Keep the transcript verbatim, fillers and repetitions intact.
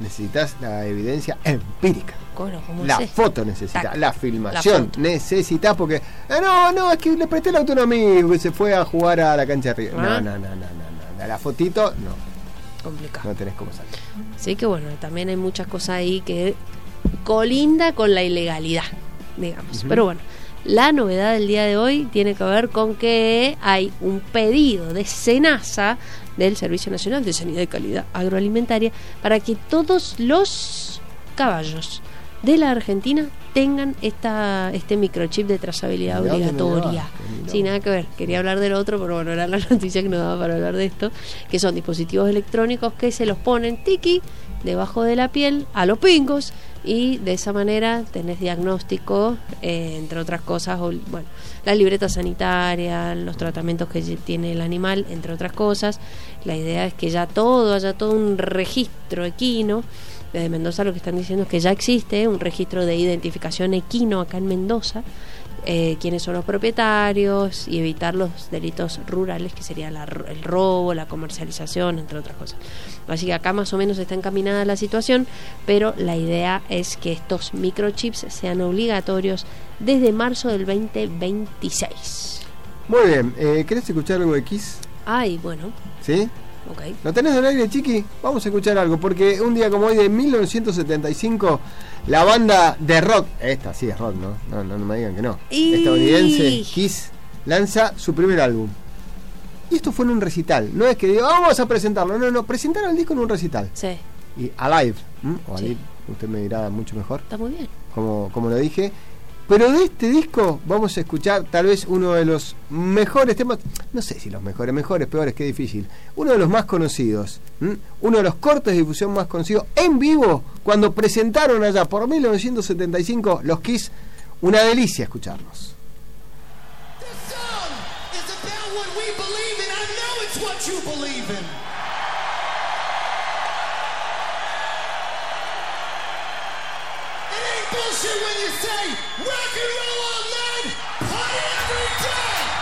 necesitas la evidencia empírica. Bueno, ¿cómo la haces? foto necesitas, Tac, la filmación la foto. necesitas, porque eh, no, no, es que le presté el auto a un amigo que se fue a jugar a la cancha de Río. ¿Ah? No, no, no, no, no, no, la fotito, no. Complicado. No tenés cómo salir. Así que bueno, también hay muchas cosas ahí que colinda con la ilegalidad, digamos. Uh-huh. Pero bueno, la novedad del día de hoy tiene que ver con que hay un pedido de SENASA, del Servicio Nacional de Sanidad y Calidad Agroalimentaria, para que todos los caballos de la Argentina tengan esta este microchip de trazabilidad Mirá obligatoria. Sin nada que ver, quería hablar del otro, pero bueno, era la noticia que nos daba para hablar de esto, que son dispositivos electrónicos que se los ponen tiki debajo de la piel a los pingos, y de esa manera tenés diagnóstico, eh, entre otras cosas, o, bueno, la libreta sanitaria, los tratamientos que tiene el animal, entre otras cosas. La idea es que ya todo, haya todo un registro equino. Desde Mendoza lo que están diciendo es que ya existe un registro de identificación equino acá en Mendoza, eh, quiénes son los propietarios, y evitar los delitos rurales, que sería la, el robo, la comercialización, entre otras cosas. Así que acá más o menos está encaminada la situación, pero la idea es que estos microchips sean obligatorios desde marzo del veinte veintiséis. Muy bien, eh, ¿querés escuchar algo de Kiss? Ay, bueno. ¿Sí? Okay. ¿Lo tenés en el aire, Chiqui? Vamos a escuchar algo, porque un día como hoy de mil novecientos setenta y cinco, la banda de rock, esta sí es rock, ¿no? No, no, no me digan que no. Y... estadounidense, Kiss, lanza su primer álbum. Y esto fue en un recital. No es que diga, vamos a presentarlo. No, no, presentaron el disco en un recital. Sí. Y Alive, ¿m? o sí. Alive, usted me dirá mucho mejor. Está muy bien. Como, como lo dije. Pero de este disco vamos a escuchar tal vez uno de los mejores temas, no sé si los mejores, mejores, peores, qué difícil. Uno de los más conocidos, ¿m? uno de los cortes de difusión más conocidos en vivo, cuando presentaron allá por mil novecientos setenta y cinco los Kiss. Una delicia escucharlos. Bullshit when you say rock and roll all night, party every day.